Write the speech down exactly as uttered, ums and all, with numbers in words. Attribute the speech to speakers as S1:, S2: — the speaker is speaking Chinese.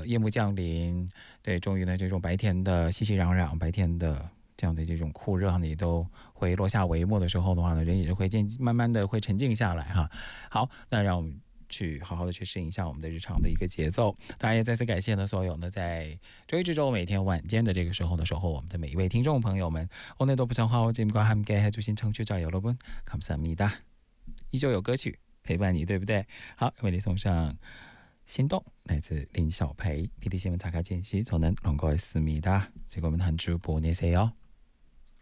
S1: 呃夜幕降临，对，终于呢这种白天的熙熙攘攘，白天的这样的这种酷热你都会落下帷幕的时候的话呢，人也会渐慢慢的会沉静下来哈。好，那让我们去好好的去适应一下我们的日常的一个节奏。当然也再次感谢呢所有呢在周一至周每天晚间的这个时候呢守候我们的每一位听众朋友们。오늘도 부정하오짐과함께해주신청취자여러분감사합니다。依旧有歌曲陪伴你，对不对？好，为你送上心动，来自林小培。피디新闻查卡见习，저는런거였습니다。즐거운한주보내세요。